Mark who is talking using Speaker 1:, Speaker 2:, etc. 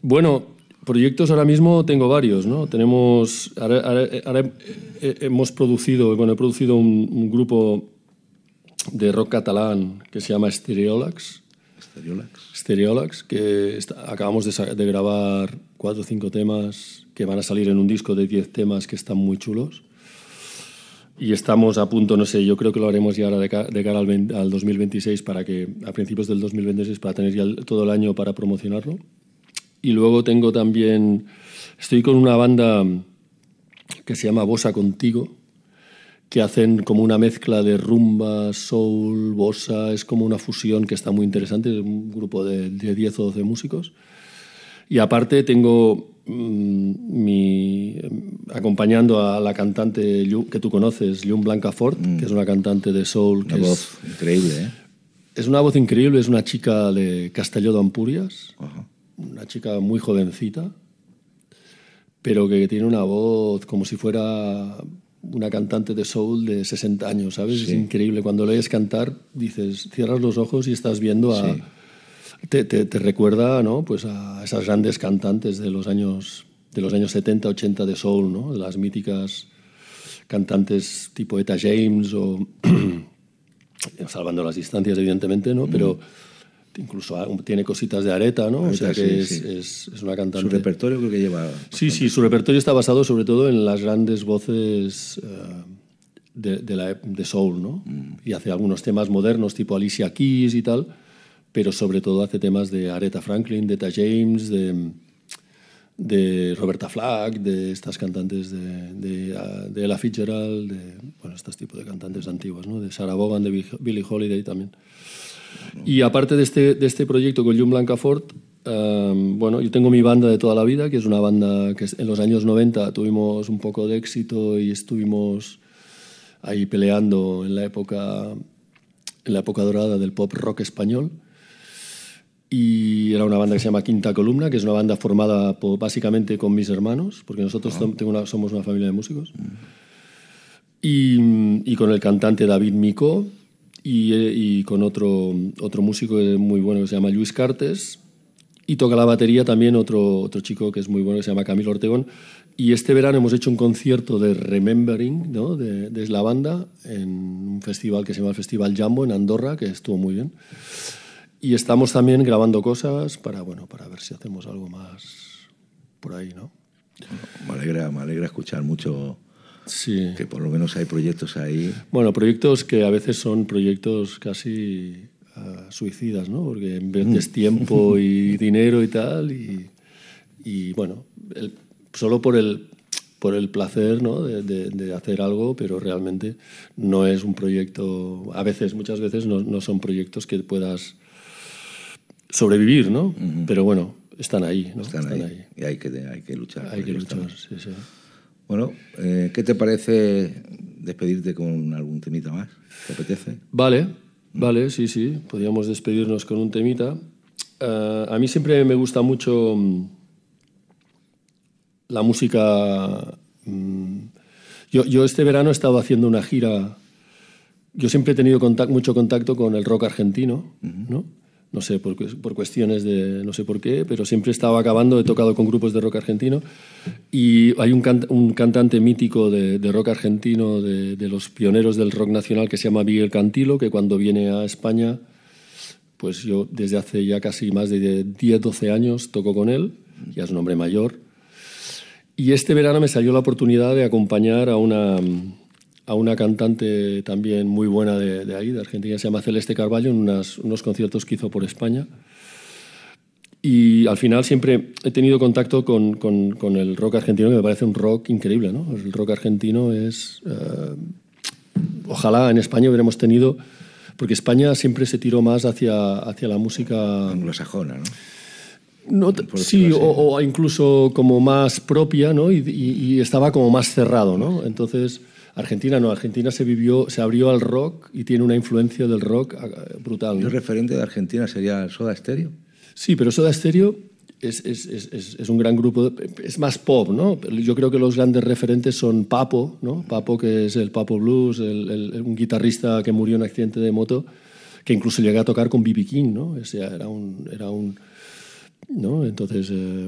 Speaker 1: Bueno, proyectos ahora mismo tengo varios, ¿no? Hemos producido, he producido un grupo de rock catalán que se llama Stereolax. Stereolax, que acabamos de grabar 4 o 5 temas que van a salir en un disco de 10 temas que están muy chulos. Y estamos a punto, no sé, yo creo que lo haremos ya ahora de cara al 2026, para que a principios del 2026, para tener ya todo el año para promocionarlo. Y luego estoy con una banda que se llama Bossa Contigo, que hacen como una mezcla de rumba, soul, bossa, es como una fusión que está muy interesante, es un grupo de 10 o 12 músicos. Y aparte tengo acompañando a la cantante que tú conoces, Llum Blancafort, que es una cantante de soul.
Speaker 2: Una voz increíble, ¿eh?
Speaker 1: Es una voz increíble, es una chica de Castelló d'Empúries,
Speaker 2: Ajá.
Speaker 1: Una chica muy jovencita, pero que tiene una voz como si fuera una cantante de soul de 60 años, ¿sabes? Sí. Es increíble. Cuando le oyes cantar, dices, cierras los ojos y estás viendo a... Sí. Te recuerda, ¿no? Pues a esas grandes cantantes de los años 70, 80 de soul, ¿no? De las míticas cantantes tipo Etta James o salvando las distancias, evidentemente, ¿no? Pero incluso tiene cositas de Aretha, ¿no?
Speaker 2: Aretha,
Speaker 1: o sea que
Speaker 2: sí.
Speaker 1: es una cantante.
Speaker 2: Su repertorio creo que lleva...
Speaker 1: Sí, su repertorio está basado sobre todo en las grandes voces de soul, ¿no? Y hace algunos temas modernos tipo Alicia Keys y tal, pero sobre todo hace temas de Aretha Franklin, de Etta James, de Roberta Flack, de estas cantantes de Ella Fitzgerald, estos tipos de cantantes antiguas, ¿no? De Sarah Vaughan, de Billie Holiday también. Y aparte de este proyecto con Llum Blancafort, yo tengo mi banda de toda la vida, que es una banda que en los años 90 tuvimos un poco de éxito y estuvimos ahí peleando en la época dorada del pop rock español. Y era una banda que se llama Quinta Columna, que es una banda formada básicamente con mis hermanos, porque nosotros somos una familia de músicos. Y con el cantante David Micó y con otro músico muy bueno que se llama Luis Cartes. Y toca la batería también otro chico que es muy bueno que se llama Camilo Ortegón. Y este verano hemos hecho un concierto de Remembering, ¿no? de la banda en un festival que se llama el Festival Jambo en Andorra, que estuvo muy bien. Y estamos también grabando cosas para ver si hacemos algo más por ahí, ¿no?
Speaker 2: Bueno, me alegra escuchar mucho.
Speaker 1: Sí.
Speaker 2: Que por lo menos hay proyectos ahí.
Speaker 1: Bueno, proyectos que a veces son proyectos casi suicidas, ¿no? Porque en vez es tiempo y dinero y tal, y bueno, solo por el placer, ¿no? de hacer algo, pero realmente no es un proyecto... Muchas veces no son proyectos que puedas sobrevivir, ¿no? Pero bueno, están ahí, ¿no?
Speaker 2: Están ahí. Y hay que luchar.
Speaker 1: Hay que luchar, sí.
Speaker 2: Bueno, ¿qué te parece despedirte con algún temita más? ¿Te apetece?
Speaker 1: Vale, sí. Podríamos despedirnos con un temita. A mí siempre me gusta mucho la música... Yo este verano he estado haciendo una gira... Yo siempre he tenido mucho contacto con el rock argentino, ¿no? No sé, por cuestiones de... no sé por qué, pero siempre he tocado con grupos de rock argentino, y hay un cantante mítico de rock argentino, de los pioneros del rock nacional, que se llama Miguel Cantilo, que cuando viene a España, pues yo desde hace ya casi más de 10-12 años toco con él, ya es un hombre mayor, y este verano me salió la oportunidad de acompañar a una cantante también muy buena de ahí, de Argentina, se llama Celeste Carballo, en unos conciertos que hizo por España. Y al final siempre he tenido contacto con el rock argentino, que me parece un rock increíble, ¿no? El rock argentino es... ojalá en España hubiéramos tenido... Porque España siempre se tiró más hacia la música...
Speaker 2: anglosajona, ¿no?
Speaker 1: Sí, o incluso como más propia, ¿no? Y estaba como más cerrado, ¿no? Entonces... Argentina se abrió al rock y tiene una influencia del rock brutal, ¿no?
Speaker 2: ¿El referente de Argentina sería Soda Stereo?
Speaker 1: Sí, pero Soda Stereo es un gran grupo, es más pop, ¿no? Yo creo que los grandes referentes son Papo, ¿no? Papo, que es el Papo Blues, un guitarrista que murió en un accidente de moto, que incluso llegó a tocar con B.B. King, ¿no? Era un ¿no? Entonces...